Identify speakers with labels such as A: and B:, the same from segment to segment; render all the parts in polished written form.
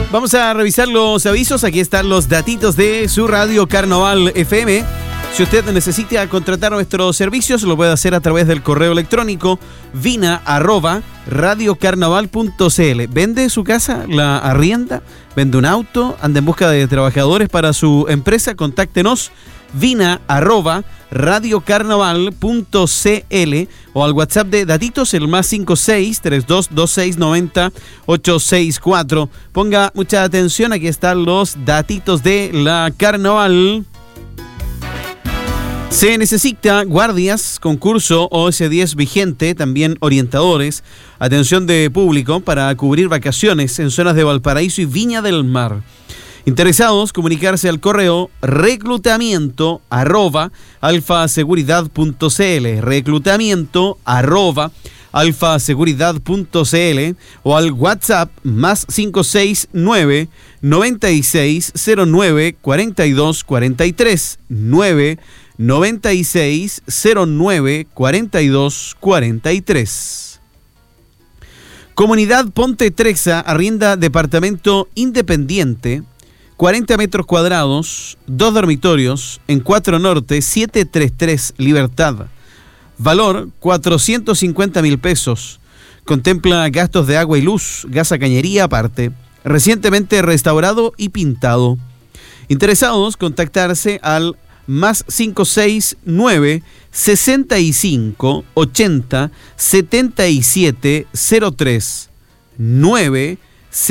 A: Vamos a revisar los avisos. Aquí están los datitos de su radio Carnaval FM. Si usted necesita contratar nuestros servicios, lo puede hacer a través del correo electrónico vina@radiocarnaval.cl. ¿Vende su casa? ¿La arrienda? ¿Vende un auto? ¿Anda en busca de trabajadores para su empresa? Contáctenos vina@radiocarnaval.cl o al WhatsApp de Datitos, el +56 32 26 90 864. Ponga mucha atención, aquí están los datitos de la Carnaval. Se necesita guardias, concurso OS10 vigente, también orientadores, atención de público para cubrir vacaciones en zonas de Valparaíso y Viña del Mar. Interesados, comunicarse al correo reclutamiento@alfaseguridad.cl, reclutamiento@alfaseguridad.cl o al WhatsApp +569 9609 42 43 9609 42 43. Comunidad Ponte Trexa arrienda departamento independiente, 40 metros cuadrados, 2 dormitorios, en 4 Norte, 733 Libertad. Valor 450.000 pesos. Contempla gastos de agua y luz, gas a cañería aparte. Recientemente restaurado y pintado. Interesados, contactarse al +569 65 80 77 03 9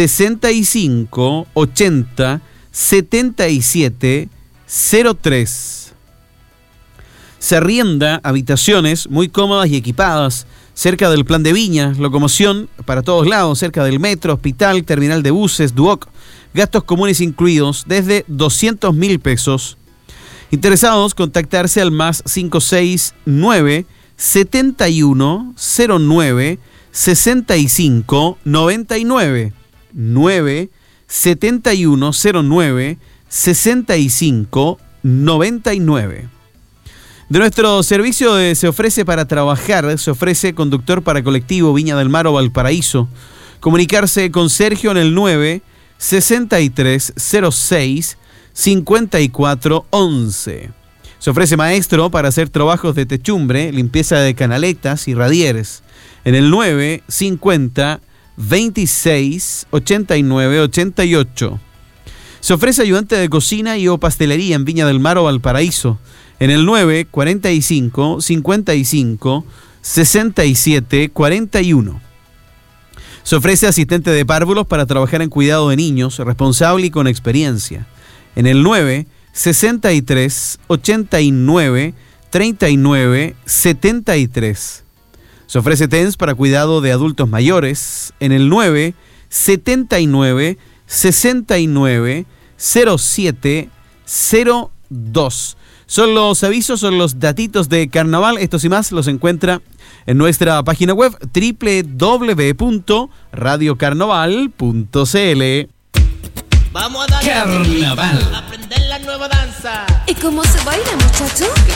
A: 65 80 77 03. Se arrienda habitaciones muy cómodas y equipadas cerca del Plan de Viña, locomoción para todos lados, cerca del metro, hospital, terminal de buses, Duoc, gastos comunes incluidos desde 200.000 pesos. Interesados, contactarse al +569 71 09 65 99 9 71 09 65 99. De nuestro servicio se ofrece para trabajar, se ofrece conductor para colectivo Viña del Mar o Valparaíso. Comunicarse con Sergio en el 9 63 06 54 11. Se ofrece maestro para hacer trabajos de techumbre, limpieza de canaletas y radieres en el 9 50 26 89 88. Se ofrece ayudante de cocina y o pastelería en Viña del Mar o Valparaíso en el 9 45 55 67 41. Se ofrece asistente de párvulos para trabajar en cuidado de niños, responsable y con experiencia en el 9 63 89 39 73. Se ofrece TENS para cuidado de adultos mayores en el 9 79 69 07 02. Son los avisos, son los datitos de Carnaval. Estos y más los encuentra en nuestra página web www.radiocarnaval.cl.
B: Vamos a darle
C: Carnaval.
B: a aprender la nueva danza.
D: ¿Y cómo se baila, muchacho?